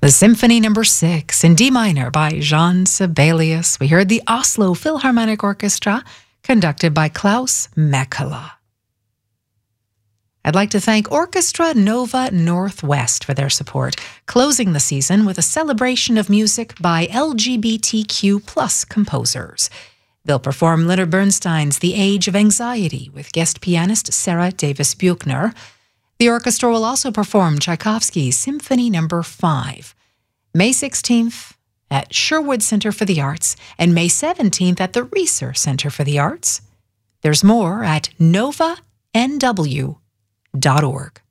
The Symphony No. 6 in D minor by Jean Sibelius. We heard the Oslo Philharmonic Orchestra, conducted by Klaus Mekala. I'd like to thank Orchestra Nova Northwest for their support, closing the season with a celebration of music by LGBTQ+ composers. They'll perform Leonard Bernstein's The Age of Anxiety with guest pianist Sarah Davis Buchner. The orchestra will also perform Tchaikovsky's Symphony No. 5, May 16th at Sherwood Center for the Arts and May 17th at the Reser Center for the Arts. There's more at NovaNW.org.